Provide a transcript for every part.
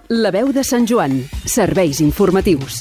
La veu de Sant Joan. Serveis informatius.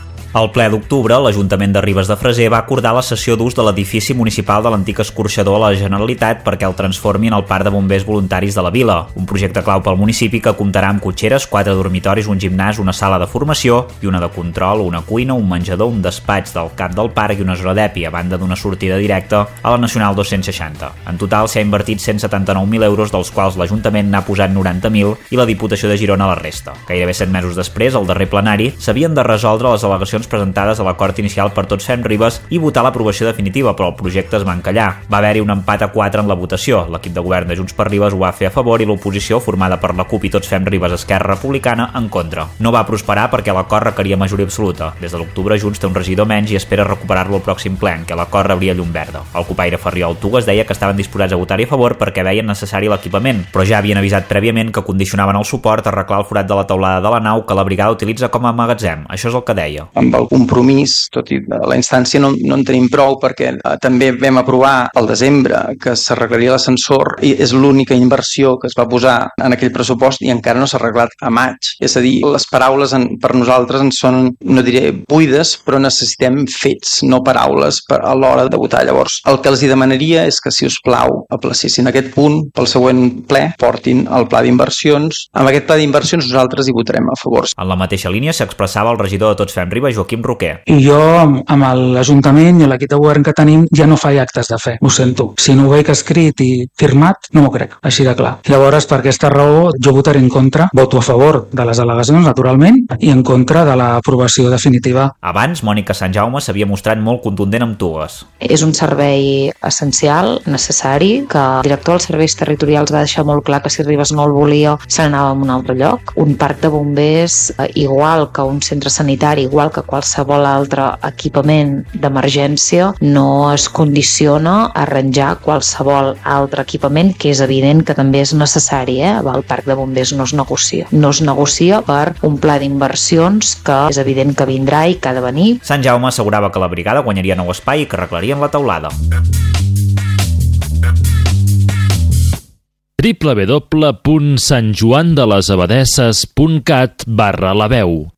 Al ple d'octubre, l'Ajuntament de Ribes de Freser va acordar la cessió d'ús de l'edifici municipal de l'antic escorxador a la Generalitat perquè el transformi en el Parc de Bombers Voluntaris de la Vila, un projecte clau pel municipi que comptarà amb cotxeres, 4 dormitoris, un gimnàs, una sala de formació i una de control, una cuina, un menjador, un despatx del cap del parc i una zona d'EPI, a banda d'una sortida directa a la Nacional 260. En total s'ha invertit 179.000 euros, dels quals l'Ajuntament n'ha posat 90.000 i la Diputació de Girona la resta. Gairebé 7 mesos després, al darrer plenari, s'havien de resoldre les al·legacions presentades a l'acord inicial per Tots Fem Ribes i votar l'aprovació definitiva, però el projecte es va encallar. Va haver-hi un empat a 4 en la votació. L'equip de govern de Junts per Ribes ho va fer a favor i l'oposició, formada per la CUP i Tots Fem Ribes Esquerra Republicana, en contra. No va prosperar perquè l'acord requeria majoria absoluta. Des de l'octubre, Junts té un regidor menys i espera recuperar-lo al pròxim ple, en què l'acord rebria llum verda. El copaire Ferriol Tugues deia que estaven disposats a votar-hi a favor perquè veien necessari l'equipament, però ja havien avisat prèviament que condicionaven el suport a arreglar el forat de la teulada de la nau que la brigada utilitza com a magatzem. Això és el que deia. Amb el compromís, tot i la instància no en tenim prou, perquè també vam aprovar al desembre que s'arreglaria l'ascensor i és l'única inversió que es va posar en aquell pressupost i encara no s'ha arreglat a maig. És a dir, les paraules per nosaltres ens són, no diré buides, però necessitem fets, no paraules a l'hora de votar. Llavors, el que els hi demanaria és que, si us plau, aplacessin aquest punt pel següent ple, portin el pla d'inversions. Amb aquest pla d'inversions nosaltres hi votarem a favor. En la mateixa línia s'expressava el regidor de Tots Fem Ribes, Joaquim Roquer. I jo, amb l'Ajuntament i l'equip de govern que tenim, ja no faig actes de fe, ho sento. Si no ho veig escrit i firmat, no m'ho crec, així de clar. Llavors, per aquesta raó, jo votaré en contra, voto a favor de les al·legacions, naturalment, i en contra de l'aprovació definitiva. Abans, Mònica Sant Jaume s'havia mostrat molt contundent amb Tugues. És un servei essencial, necessari, que el director dels serveis territorials va deixar molt clar que si Ribes no el volia, se n'anava a un altre lloc. Un parc de bombers, igual que un centre sanitari, igual que qualsevol altre equipament d'emergència, no es condiciona a arranjar qualsevol altre equipament, que és evident que també és necessari. El parc de bombers no es negocia. No es negocia per un pla d'inversions que és evident que vindrà i que ha de venir. Sant Jaume assegurava que la brigada guanyaria nou espai i que arreglarien la teulada. www.santjoandelesabadeses.cat/laveu